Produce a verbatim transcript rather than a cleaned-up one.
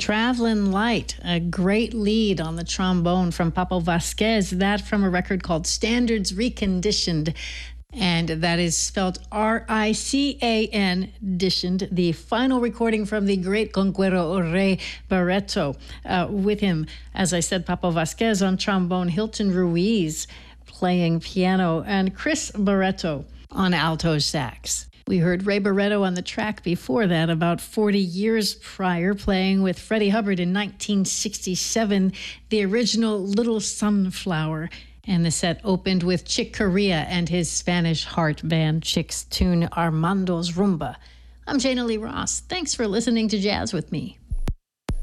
Travelin' Light, a great lead on the trombone from Papo Vasquez, that from a record called Standards Reconditioned. And that is spelled R I C A N, ditioned, the final recording from the great Conquero Ray Barreto. Uh, with him, as I said, Papo Vasquez on trombone, Hilton Ruiz playing piano, and Chris Barreto on alto sax. We heard Ray Barreto on the track before that, about forty years prior, playing with Freddie Hubbard in nineteen sixty-seven, the original Little Sunflower. And the set opened with Chick Corea and his Spanish heart band Chick's tune Armando's Rumba. I'm Jana Lee Ross. Thanks for listening to Jazz with Me.